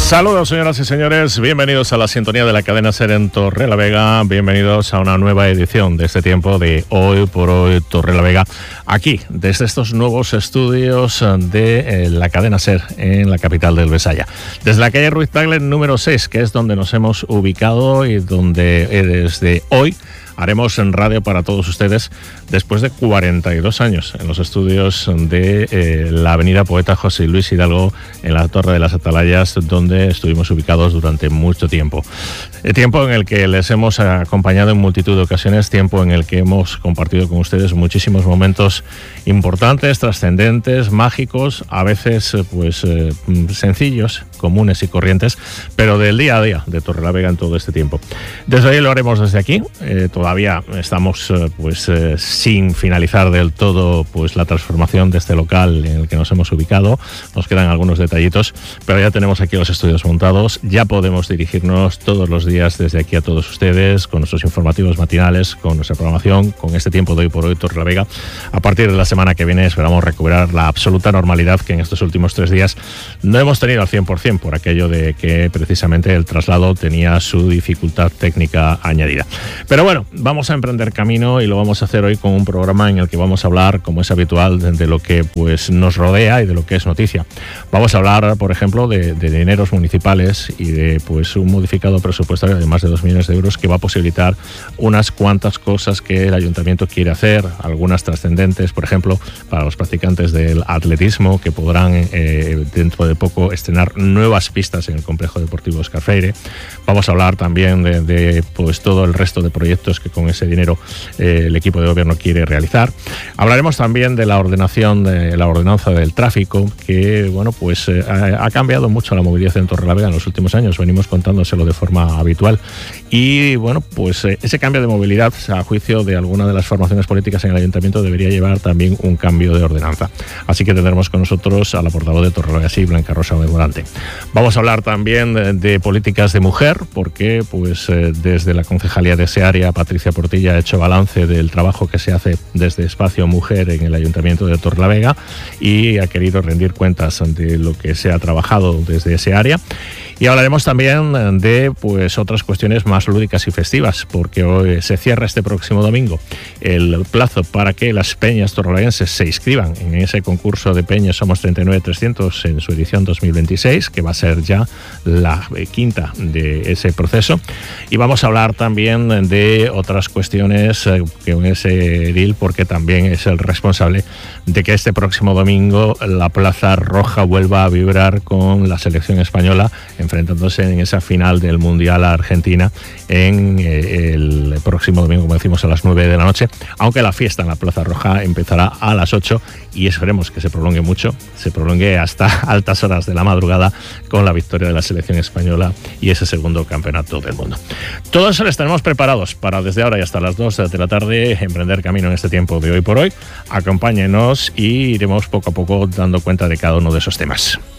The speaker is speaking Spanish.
Saludos, señoras y señores, bienvenidos a la sintonía de la cadena SER en Torrelavega, bienvenidos a una nueva edición de este tiempo de Hoy por Hoy Torrelavega, aquí, desde estos nuevos estudios de la cadena SER en la capital del Besaya. Desde la calle Ruiz Tagle número 6, que es donde nos hemos ubicado y donde desde hoy haremos en radio para todos ustedes después de 42 años en los estudios de la avenida Poeta José Luis Hidalgo en la Torre de las Atalayas, donde estuvimos ubicados durante mucho tiempo. Tiempo en el que les hemos acompañado en multitud de ocasiones, tiempo en el que hemos compartido con ustedes muchísimos momentos importantes, trascendentes, mágicos, a veces sencillos, comunes y corrientes, pero del día a día de Torrelavega en todo este tiempo. Desde hoy lo haremos desde aquí. Todavía estamos sin finalizar del todo la transformación de este local en el que nos hemos ubicado. Nos quedan algunos detallitos, pero ya tenemos aquí los estudios montados. Ya podemos dirigirnos todos los días desde aquí a todos ustedes con nuestros informativos matinales, con nuestra programación, con este tiempo de Hoy por Hoy Torrelavega. A partir de la semana que viene esperamos recuperar la absoluta normalidad que en estos últimos 3 días no hemos tenido al 100%, por aquello de que precisamente el traslado tenía su dificultad técnica añadida. Pero bueno, vamos a emprender camino y lo vamos a hacer hoy con un programa en el que vamos a hablar, como es habitual, de lo que nos rodea y de lo que es noticia. Vamos a hablar, por ejemplo, de dineros municipales y de un modificado presupuestario de más de 2 millones de euros que va a posibilitar unas cuantas cosas que el ayuntamiento quiere hacer, algunas trascendentes, por ejemplo, para los practicantes del atletismo, que podrán dentro de poco estrenar nuevas pistas en el complejo deportivo Óscar Freire. Vamos a hablar también de todo el resto de proyectos que con ese dinero el equipo de gobierno quiere realizar. Hablaremos también de la ordenanza del tráfico, que ha cambiado mucho la movilidad en Torrelavega en los últimos años. Venimos contándoselo de forma habitual y ese cambio de movilidad, a juicio de alguna de las formaciones políticas en el ayuntamiento, debería llevar también un cambio de ordenanza. Así que tendremos con nosotros a la portavoz de Torrelavega, Blanca Rosa Morante. Vamos a hablar también de políticas de mujer, porque desde la concejalía de ese área, Patricia Portilla ha hecho balance del trabajo que se hace desde Espacio Mujer en el Ayuntamiento de Torrelavega y ha querido rendir cuentas de lo que se ha trabajado desde ese área. Y hablaremos también de otras cuestiones más lúdicas y festivas, porque hoy se cierra este próximo domingo el plazo para que las peñas torrelaveguenses se inscriban en ese concurso de peñas Somos 39.300 en su edición 2026, que va a ser ya la quinta de ese proceso. Y vamos a hablar también de otras cuestiones que en ese edil, porque también es el responsable de que este próximo domingo la Plaza Roja vuelva a vibrar con la selección española, enfrentándose en esa final del Mundial a Argentina en el próximo domingo, como decimos, a las 9 de la noche, aunque la fiesta en la Plaza Roja empezará a las 8 y esperemos que se prolongue mucho, se prolongue hasta altas horas de la madrugada con la victoria de la selección española y ese segundo campeonato del mundo. Todo eso les tenemos preparados para desde ahora y hasta las 2 de la tarde emprender camino en este tiempo de Hoy por Hoy. Acompáñenos y iremos poco a poco dando cuenta de cada uno de esos temas.